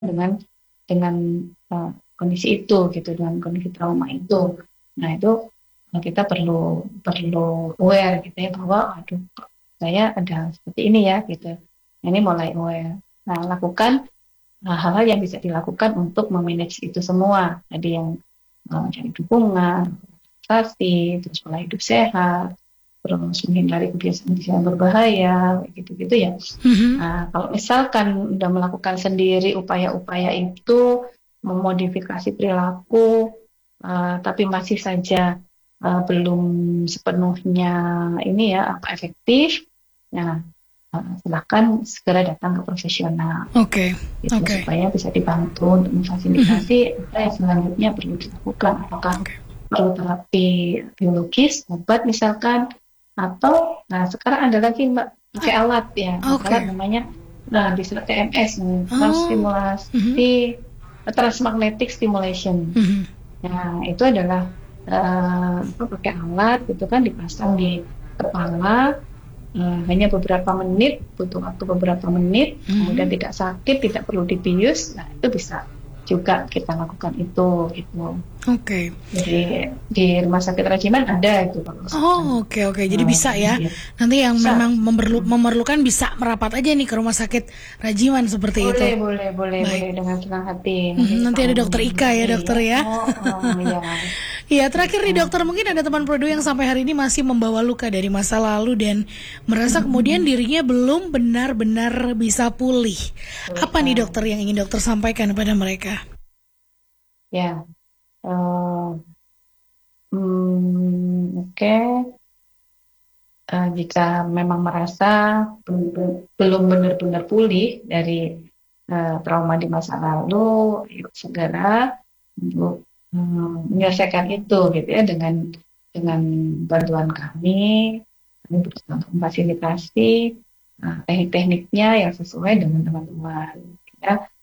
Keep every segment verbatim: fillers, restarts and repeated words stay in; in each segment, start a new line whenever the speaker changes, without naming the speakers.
dengan dengan uh, kondisi itu gitu, dengan kondisi trauma itu. Nah itu kita perlu perlu aware gitu ya bahwa aduh saya ada seperti ini ya gitu. Nah, ini mulai aware. Nah lakukan uh, hal-hal yang bisa dilakukan untuk memanage itu semua. Tadi yang uh, mencari dukungan, investasi, terus pola hidup sehat, terus menghindari kebiasaan-kebiasaan berbahaya, gitu-gitu ya.
Mm-hmm.
Nah, kalau misalkan udah melakukan sendiri upaya-upaya itu, memodifikasi perilaku, uh, tapi masih saja uh, belum sepenuhnya ini ya apa efektif, nah uh, silakan segera datang ke profesional,
Oke,
gitu
oke.
supaya bisa dibantu untuk memfasilitasi apa yang selanjutnya perlu dilakukan, apakah
Oke.
perlu terapi biologis, obat misalkan, atau nah sekarang ada lagi mbak pakai alat ya,
Oke.
alat namanya nah disebut T M S,
Oh. Mhm.
transstimulasi transmagnetic stimulation.
Mhm.
Nah itu adalah uh, apa, pakai alat gitu kan dipasang di kepala, uh, hanya beberapa menit, butuh waktu beberapa menit, kemudian
Mhm.
tidak sakit, tidak perlu dibius. Nah itu bisa juga kita lakukan itu gitu.
Oke.
Jadi di rumah sakit Rajiman ada itu kalau misalkan
Oh, oke, oke. Jadi bisa
um,
ya.
ya,
Nanti yang
bisa.
memang memerlu-
Hmm.
memerlukan bisa merapat aja nih ke rumah sakit Rajiman seperti itu.
Boleh, boleh, boleh, boleh
Baik.
dengan senang hati. Nanti
Mhm,
kita
nanti ada dokter
omongin
Ika ya,
lagi
dokter
ya.
ya.
Oh, oh ya.
Iya, terakhir nih
Ya.
dokter, mungkin ada teman Prodo yang sampai hari ini masih membawa luka dari masa lalu dan merasa kemudian dirinya belum benar-benar bisa pulih. Apa nih
Boleh.
dokter yang ingin dokter sampaikan kepada mereka?
Ya. Uh, hmm, Oke. Okay. Uh, jika memang merasa belum belum benar-benar pulih dari uh, trauma di masa lalu, yuk segera untuk um, menyelesaikan itu gitu ya dengan dengan bantuan kami, kami berusaha untuk memfasilitasi uh, teknik-tekniknya yang sesuai dengan teman-teman ya,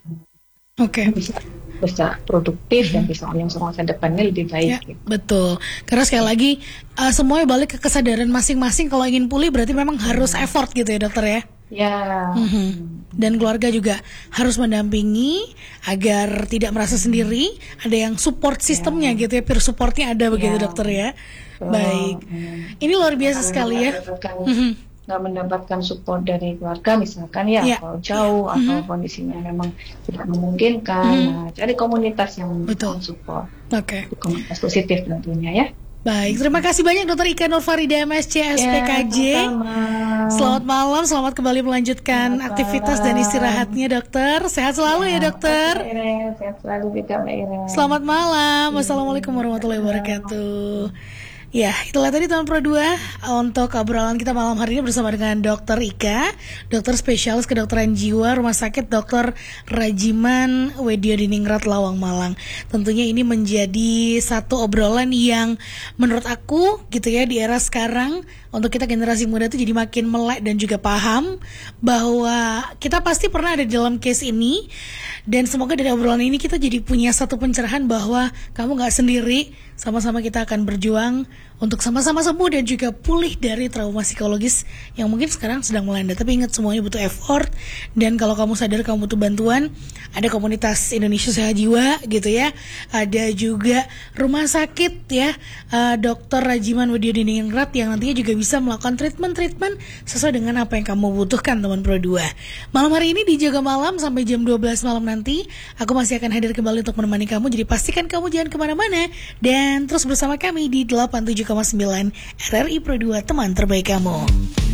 Oke.
bisa bisa produktif dan bisa yang masa depannya lebih baik
Ya,
gitu.
betul. Karena sekali lagi uh, semuanya balik ke kesadaran masing-masing. Kalau ingin pulih berarti memang harus effort gitu ya dokter ya.
Ya.
Mhm. Dan keluarga juga harus mendampingi agar tidak merasa sendiri. Ada yang support sistemnya
Ya.
gitu ya, peer supportnya ada begitu
Ya.
dokter ya.
So,
Baik.
hmm,
Ini luar biasa
kalau
sekali ya.
mendapatkan
Mhm.
nggak mendapatkan support dari keluarga misalkan ya,
Ya.
kalau jauh atau
Mhm.
kondisinya memang tidak memungkinkan,
Mhm.
nah cari komunitas yang
Betul.
mensupport,
Oke.
komunitas positif tentunya ya.
Baik, terima kasih banyak dokter Ika Nurfarida M S C S P K
Ya,
J.
sama-sama.
Selamat malam, selamat kembali melanjutkan
Selamat
aktivitas dan
malam.
istirahatnya dokter. Sehat selalu ya,
Ya,
dokter.
Mbak Iren, sehat selalu juga Mbak Iren.
Selamat malam. Wassalamualaikum warahmatullahi wabarakatuh.
Assalamualaikum.
Ya, itulah tadi tahun Pro dua untuk obrolan kita malam hari ini bersama dengan dokter Ika, dokter spesialis kedokteran jiwa Rumah Sakit dokter Rajiman Wedyo Diningrat Lawang Malang. Tentunya ini menjadi satu obrolan yang menurut aku gitu ya di era sekarang untuk kita generasi muda itu jadi makin melek dan juga paham bahwa kita pasti pernah ada di dalam case ini, dan semoga dari obrolan ini kita jadi punya satu pencerahan bahwa kamu gak sendiri, sama-sama kita akan berjuang untuk sama-sama sembuh dan juga pulih dari trauma psikologis yang mungkin sekarang sedang melanda. Tapi ingat, semuanya butuh effort, dan kalau kamu sadar kamu butuh bantuan, ada komunitas Indonesia Sehat Jiwa gitu ya, ada juga rumah sakit ya, uh, dokter Rajiman Wedyo Diningrat yang nantinya juga bisa melakukan treatment-treatment sesuai dengan apa yang kamu butuhkan teman Pro dua. Malam hari ini di Jaga Malam sampai jam dua belas malam nanti aku masih akan hadir kembali untuk menemani kamu, jadi pastikan kamu jangan kemana-mana dan terus bersama kami di delapan puluh tujuh koma sembilan R R I Pro dua, teman terbaik kamu.